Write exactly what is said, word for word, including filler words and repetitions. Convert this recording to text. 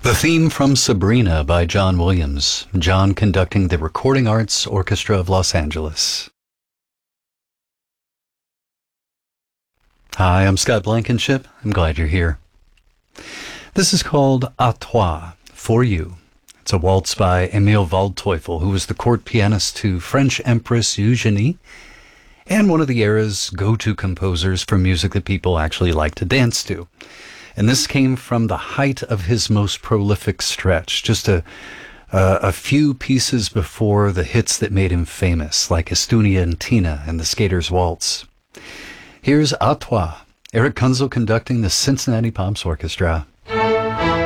The theme from Sabrina by John Williams. John conducting the Recording Arts Orchestra of Los Angeles. Hi, I'm Scott Blankenship. I'm glad you're here. This is called À Toi, For You. It's a waltz by Emil Waldteufel, who was the court pianist to French Empress Eugenie and one of the era's go-to composers for music that people actually like to dance to. And this came from the height of his most prolific stretch, just a, uh, a few pieces before the hits that made him famous, like Estonia and Tina and the Skater's Waltz. Here's À Toi, Eric Kunzel conducting the Cincinnati Pops Orchestra.